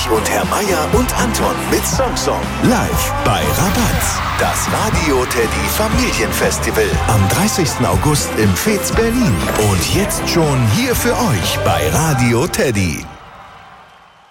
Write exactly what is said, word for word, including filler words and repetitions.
Ulrich und Herr Meier und Anton mit Song-Song. Live bei Rabatz. Das Radio Teddy Familienfestival. Am dreißigsten August im Fez Berlin. Und jetzt schon hier für euch bei Radio Teddy.